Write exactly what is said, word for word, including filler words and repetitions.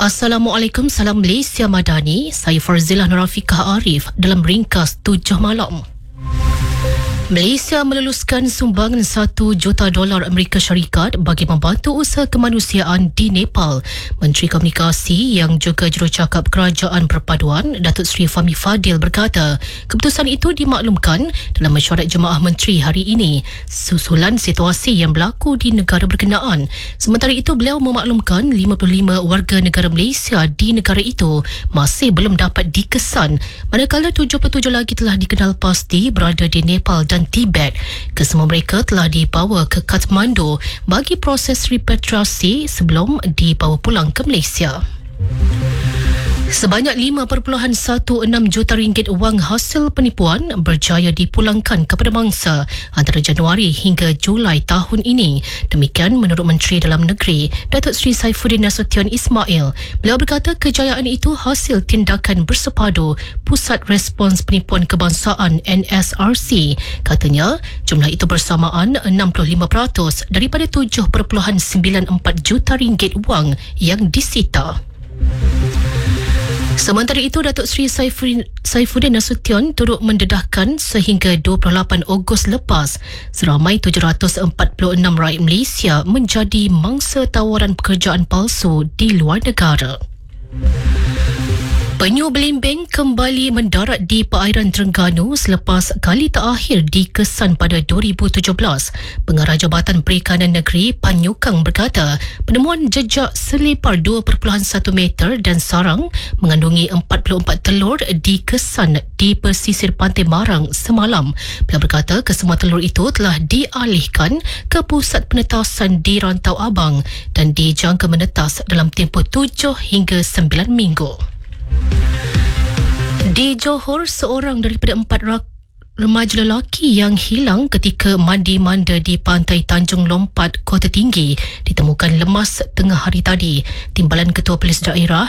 Assalamualaikum, salam Malaysia Madani. Saya Farzilah Nurafiqah Arif dalam ringkas tujuh malam. Malaysia meluluskan sumbangan satu juta dolar Amerika Syarikat bagi membantu usaha kemanusiaan di Nepal. Menteri Komunikasi yang juga jurucakap Kerajaan Perpaduan, Datuk Seri Fahmi Fadil berkata, keputusan itu dimaklumkan dalam mesyuarat Jemaah Menteri hari ini susulan situasi yang berlaku di negara berkenaan. Sementara itu, beliau memaklumkan lima puluh lima warga negara Malaysia di negara itu masih belum dapat dikesan, manakala tujuh puluh tujuh lagi telah dikenal pasti berada di Nepal dan Tibet. Kesemua mereka telah dibawa ke Kathmandu bagi proses repatriasi sebelum dibawa pulang ke Malaysia. Sebanyak lima perpuluhan enam belas juta ringgit wang hasil penipuan berjaya dipulangkan kepada mangsa antara Januari hingga Julai tahun ini. Demikian menurut Menteri Dalam Negeri, Datuk Seri Saifuddin Nasution Ismail. Beliau berkata kejayaan itu hasil tindakan bersepadu Pusat Respons Penipuan Kebangsaan N S R C. Katanya, jumlah itu bersamaan enam puluh lima peratus daripada tujuh perpuluhan sembilan empat juta ringgit wang yang disita. Sementara itu, Datuk Seri Saifuddin, Saifuddin Nasution turut mendedahkan sehingga dua puluh lapan Ogos lepas, seramai tujuh ratus empat puluh enam rakyat Malaysia menjadi mangsa tawaran pekerjaan palsu di luar negara. Penyu belimbing kembali mendarat di perairan Terengganu selepas kali terakhir dikesan pada dua ribu tujuh belas. Pengarah Jabatan Perikanan Negeri Pan Yukang berkata, penemuan jejak selepar dua perpuluhan satu meter dan sarang mengandungi empat puluh empat telur dikesan di pesisir Pantai Marang semalam. Beliau berkata kesemua telur itu telah dialihkan ke pusat penetasan di Rantau Abang dan dijangka menetas dalam tempoh tujuh hingga sembilan minggu. Di Johor, seorang daripada empat rak- remaja lelaki yang hilang ketika mandi-manda di pantai Tanjung Lompat, Kota Tinggi, ditemukan lemas tengah hari tadi. Timbalan Ketua Polis Daerah